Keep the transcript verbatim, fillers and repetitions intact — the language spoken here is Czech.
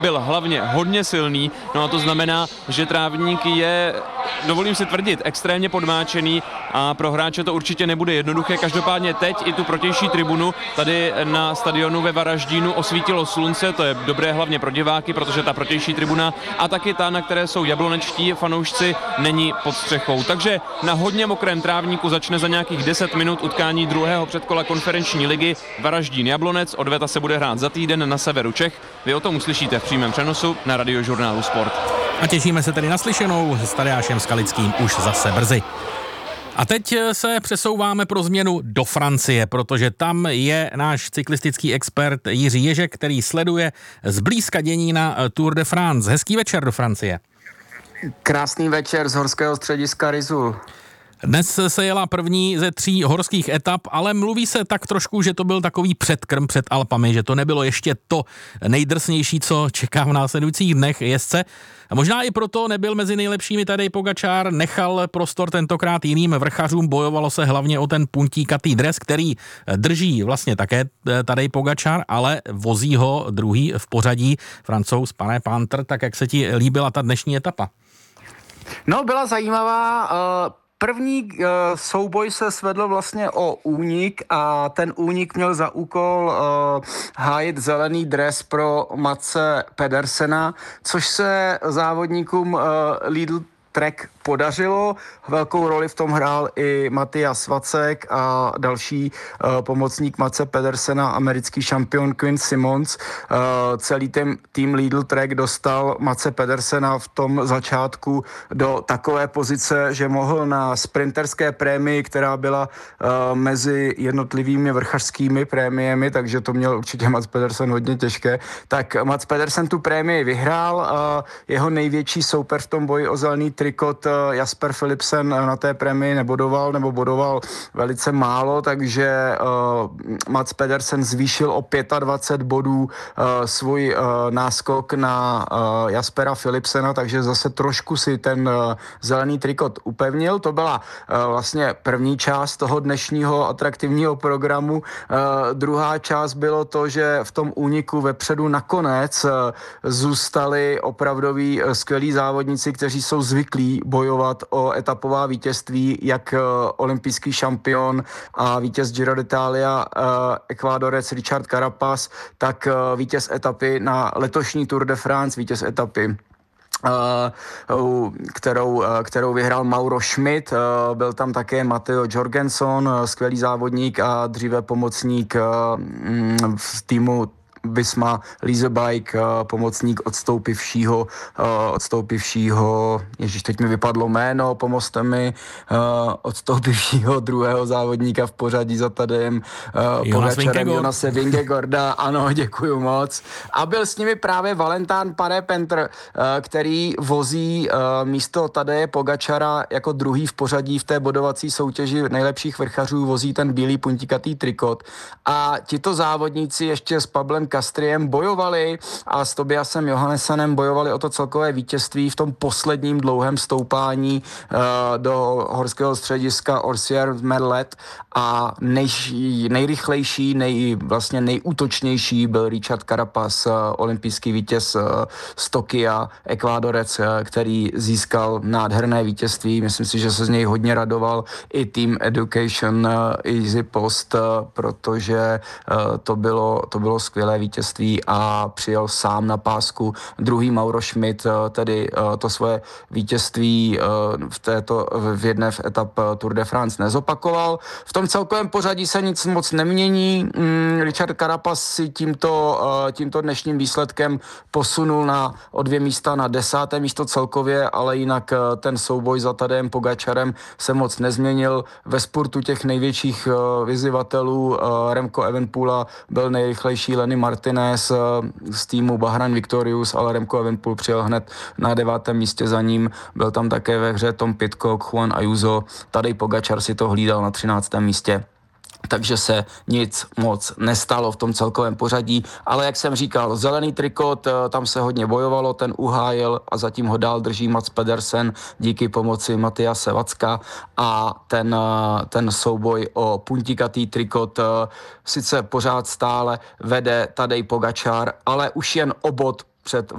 byl hlavně hodně silný, no a to znamená, že trávník je, dovolím si tvrdit, extrémně podmáčený a pro hráče to určitě nebude jednoduché. Každopádně teď i tu protější tribunu tady na stadionu ve Varaždínu osvítilo slunce, to je dobré hlavně pro diváky, protože ta protější tribuna a taky ta, na které jsou jablonečtí fanoušci, není pod střechou. Takže na hodně mokrém trávníku začne za nějakých deset minut utkání druhého předkola konferenční ligy Varaždín Jablonec. Odveta se bude hrát za týden na severu Čech. Vy o tom uslyšíte v přímém přenosu na Radiožurnálu Sport. A těšíme se tedy na slyšenou s Tadeášem Skalickým už zase brzy. A teď se přesouváme pro změnu do Francie, protože tam je náš cyklistický expert Jiří Ježek, který sleduje zblízka dění na Tour de France. Hezký večer do Francie. Krásný večer z horského střediska Rizul. Dnes se jela první ze tří horských etap, ale mluví se tak trošku, že to byl takový předkrm před Alpami, že to nebylo ještě to nejdrsnější, co čeká v následujících dnech jezdce. A možná i proto nebyl mezi nejlepšími Tadej Pogačar, nechal prostor tentokrát jiným vrchařům, bojovalo se hlavně o ten puntíkatý dres, který drží vlastně také Tadej Pogačar, ale vozí ho druhý v pořadí Francouz Pané Pantr. Tak jak se ti líbila ta dnešní etapa? No, byla zajímavá. Uh... První uh, souboj se svedl vlastně o únik a ten únik měl za úkol uh, hájit zelený dres pro Matse Pedersena, což se závodníkům uh, Lidl Trek podařilo. Velkou roli v tom hrál i Matthias Vacek a další uh, pomocník Matse Pedersena, americký šampion Quinn Simmons. Uh, celý tým, tým Lidl Trek dostal Matse Pedersena v tom začátku do takové pozice, že mohl na sprinterské prémii, která byla uh, mezi jednotlivými vrchařskými prémiemi, takže to měl určitě Mats Pedersen hodně těžké, tak Mats Pedersen tu prémii vyhrál. Uh, jeho největší soupeř v tom boji o zelený trikot Jasper Philipsen na té prémii nebodoval, nebo bodoval velice málo, takže uh, Mats Pedersen zvýšil o dvacet pět bodů uh, svůj uh, náskok na uh, Jaspera Philipsena, takže zase trošku si ten uh, zelený trikot upevnil. To byla uh, vlastně první část toho dnešního atraktivního programu. Uh, druhá část bylo to, že v tom úniku vepředu nakonec uh, zůstali opravdoví uh, skvělí závodníci, kteří jsou zvyklí bojovat o etapová vítězství, jak uh, olympijský šampion a vítěz Giro d'Italia, uh, Ekvádorec Richard Carapaz, tak uh, vítěz etapy na letošní Tour de France, vítěz etapy, Uh, kterou, uh, kterou vyhrál Mauro Schmidt. Uh, byl tam také Matteo Jorgenson, uh, skvělý závodník a dříve pomocník uh, mm, v týmu Visma Leasebike, pomocník odstoupivšího, odstoupivšího, ježiš, teď mi vypadlo jméno, pomozte mi, odstoupivšího druhého závodníka v pořadí za Tadejem Pogačarem, Jonase Vingegaarda, ano, děkuju moc. A byl s nimi právě Valentin Pané Pantr, který vozí místo Tadeje Pogačara jako druhý v pořadí v té bodovací soutěži nejlepších vrchařů, vozí ten bílý puntíkatý trikot. A tito závodníci ještě s Pablem Castriem bojovali a s Tobiasem Johannessenem bojovali o to celkové vítězství v tom posledním dlouhém stoupání uh, do horského střediska Orsières-Merlet a nej, nejrychlejší, nej, vlastně nejútočnější byl Richard Carapaz, uh, olympijský vítěz uh, z Tokia, Ekvádorec, uh, který získal nádherné vítězství. Myslím si, že se z něj hodně radoval i Team Education uh, Easy Post, uh, protože uh, to bylo, to bylo skvělé vítězství a přijel sám na pásku. Druhý Mauro Schmidt tedy to svoje vítězství v této v jedné v etap Tour de France nezopakoval. V tom celkovém pořadí se nic moc nemění. Richard Carapaz si tímto, tímto dnešním výsledkem posunul na o dvě místa na desáté místo celkově, ale jinak ten souboj za Tadejem Pogačarem se moc nezměnil. Ve spurtu těch největších vyzývatelů Remco Evenepoela byl nejrychlejší Lenny Martinez z týmu Bahrain Victorious, ale Remco Evenepoel přijel hned na devátém místě za ním. Byl tam také ve hře Tom Pidcock, Juan Ayuso, Tadej Pogačar si to hlídal na třináctém místě. Takže se nic moc nestalo v tom celkovém pořadí, ale jak jsem říkal, zelený trikot, tam se hodně bojovalo, ten uhájil a zatím ho dál drží Mats Pedersen díky pomoci Mattiase Vacka a ten, ten souboj o puntíkatý trikot sice pořád stále vede Tadej Pogačar, ale už jen o bod před